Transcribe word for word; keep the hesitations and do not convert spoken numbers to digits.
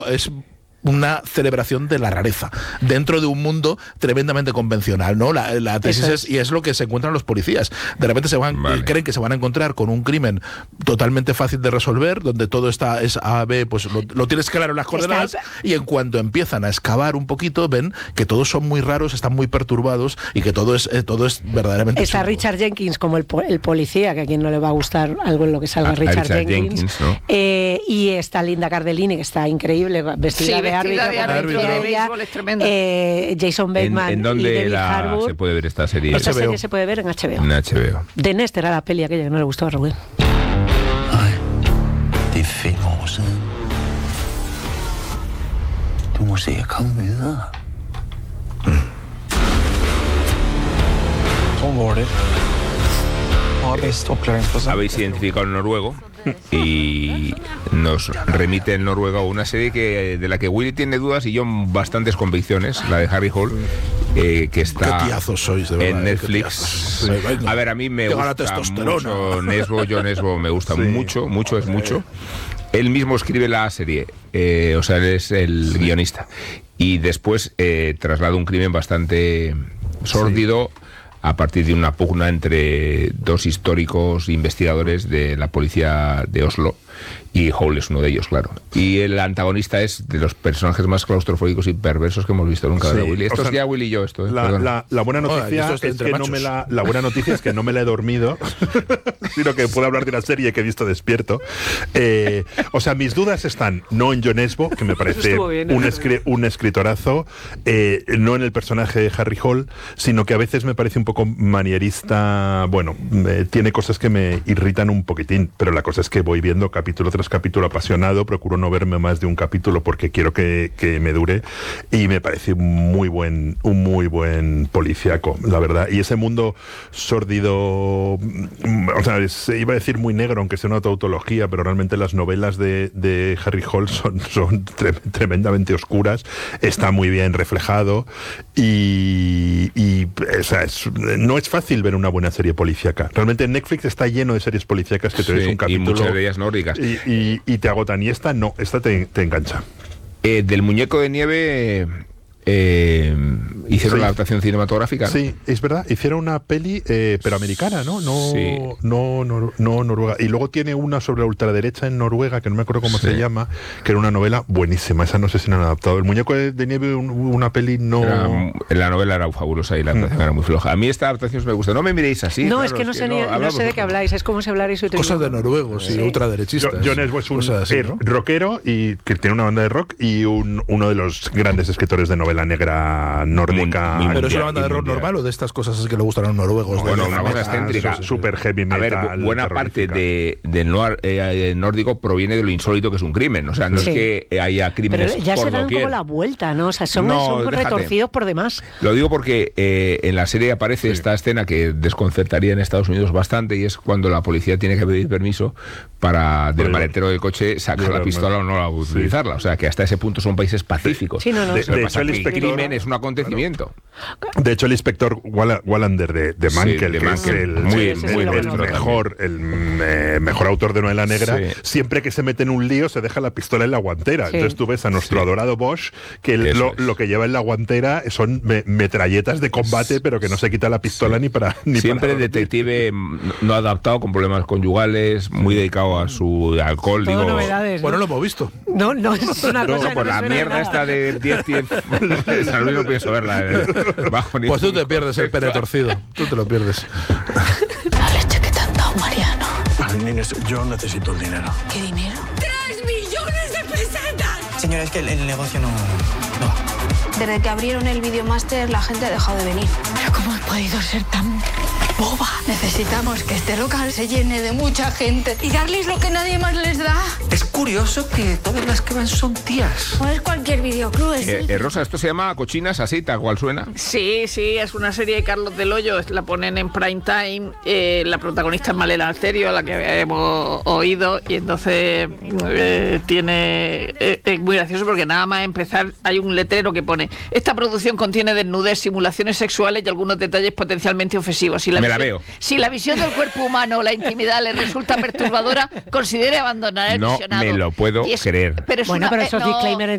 es una celebración de la rareza dentro de un mundo tremendamente convencional, ¿no? La, la tesis es, y es lo que se encuentran los policías. De repente se van, vale. creen que se van a encontrar con un crimen totalmente fácil de resolver, donde todo está es A, B, pues lo, lo tienes claro en las coordenadas, y en cuanto empiezan a excavar un poquito, ven que todos son muy raros, están muy perturbados y que todo es eh, todo es verdaderamente Está chungo. Richard Jenkins como el, el policía, que a quien no le va a gustar algo en lo que salga a, Richard, Richard Jenkins, Jenkins ¿no? eh, y está Linda Cardellini, que está increíble, vestida sí, de árbitro, de árbitro, de béisbol, es tremenda. Eh, Jason Bateman ¿En, en dónde y David la, Harbour. se puede ver esta serie? Esta serie se puede ver en H B O. En H B O. The Nest era la peli aquella que no le gustó a Rubén. Nej, det er fem år siden. Du må se at komme videre. Tom Warder har best oppklaringsprosent. Habéis identificado el noruego y nos remite el noruego a una serie que de la que Willy tiene dudas y yo bastantes convicciones, la de Harry Hole, eh, que está qué tiazos sois, de verdad, en Netflix. A ver, a mí me gusta mucho Nesbo, yo Nesbo me gusta sí. mucho, mucho es mucho. Él mismo escribe la serie, eh, o sea, él es el sí. guionista, y después eh, traslada un crimen bastante sórdido sí. a partir de una pugna entre dos históricos investigadores de la policía de Oslo, y Hole es uno de ellos, claro. Y el antagonista es de los personajes más claustrofóbicos y perversos que hemos visto nunca, sí, de Willy. Esto es sea, ya Willy y yo, esto. ¿eh? La, la, la buena noticia oh, es que no me la, la buena noticia es que no me la he dormido, sino que puedo hablar de una serie que he visto despierto. Eh, o sea, mis dudas están no en Jon Esbo, que me parece bien, un, escri un escritorazo, eh, no en el personaje de Harry Hole, sino que a veces me parece un poco manierista. Bueno, eh, tiene cosas que me irritan un poquitín, pero la cosa es que voy viendo capítulo tras capítulo apasionado, procuro no verme más de un capítulo porque quiero que, que me dure, y me parece muy buen, un muy buen policíaco, la verdad. Y ese mundo sórdido, o sea, es, iba a decir muy negro, aunque sea una tautología, pero realmente las novelas de, de Harry Hole son, son tre tremendamente oscuras, está muy bien reflejado, y, y o sea, es, no es fácil ver una buena serie policíaca. Realmente Netflix está lleno de series policíacas que te ves sí, un capítulo y muchas de ellas nórdicas. Y, y, y te agotan, y esta no, esta te, te engancha. Eh, del muñeco de nieve eh, hicieron sí. la adaptación cinematográfica, ¿no? Sí, es verdad, hicieron una peli eh, pero americana, ¿no? No, sí. no, no, no noruega. Y luego tiene una sobre la ultraderecha en Noruega, que no me acuerdo cómo sí. se llama, que era una novela buenísima, esa no sé si la han adaptado. El muñeco de, de nieve, un, una peli no... Era, la novela era fabulosa y la adaptación mm. era muy floja. A mí esta adaptación me gusta. No me miréis así. No, claro, es que no, es sé, que ni, no, no sé de qué habláis, es como si hablarais... Cosas de noruegos y sí. ultraderechistas. Jon Esbo es un así, ¿no? rockero y que tiene una banda de rock y un, uno de los grandes escritores de novela negra nórdica. Muy, muy ¿Pero es una banda de rock normal o de estas cosas que le gustan a los noruegos? Bueno, una cosa excéntrica. Super heavy metal. A ver, buena parte de, del noir, eh, nórdico proviene de lo insólito que es un crimen. O sea, no sí. es que haya crímenes Pero ya por se dan doquier. como la vuelta, ¿no? O sea, son, no, son retorcidos por demás. Lo digo porque eh, en la serie aparece sí. esta escena que desconcertaría en Estados Unidos bastante, y es cuando la policía tiene que pedir permiso para del maletero del coche sacar la pistola o no utilizarla. Sí. O sea, que hasta ese punto son países pacíficos. Sí, no, no. De, de, de hecho, el, el inspector, crimen es un acontecimiento. De hecho, el inspector Wallander de, de Mankel, sí, de que Mankel. es el, muy, sí, muy el, el mejor, el eh, mejor autor de novela negra, sí. siempre que se mete en un lío se deja la pistola en la guantera. Sí. Entonces tú ves a nuestro sí. adorado Bosch que el, lo, lo que lleva en la guantera son me, metralletas de combate, pero que no se quita la pistola sí. ni para ni siempre para detective no adaptado, con problemas conyugales, muy dedicado a su alcohol. Todo digo, novedades, ¿no? Bueno, lo hemos visto. No, no, es una no, cosa por que la no mierda nada. esta de diez diez San Luis no pienso verla. Eh, bajo ni pues tú te pierdes el pene torcido. Tú te lo pierdes. La leche que te han dado, Mariano. Ay, niños, yo necesito el dinero. ¿Qué dinero? ¡Tres millones de pesetas! Señora, es que el, el negocio no... no. Desde que abrieron el Videomaster la gente ha dejado de venir. ¿Pero cómo he podido ser tan boba? Necesitamos que este local se llene de mucha gente y darles lo que nadie más les da. Es curioso que todas las que van son tías. No es cualquier videoclub, es... Eh, eh, Rosa, ¿esto se llama Cochinas así, tal cual suena? Sí, sí, es una serie de Carlos del Hoyo, la ponen en prime time, eh, la protagonista es Malena Alterio, a la que hemos oído, y entonces eh, tiene... Eh, es muy gracioso porque nada más empezar hay un letrero que pone: esta producción contiene desnudez, simulaciones sexuales y algunos detalles potencialmente ofensivos. Si la, Me visión, la veo. si la visión del cuerpo humano o la intimidad le resulta perturbadora, considere abandonar el no visionado. No me lo puedo es, creer. Pero es bueno, una, pero esos eh, no, disclaimers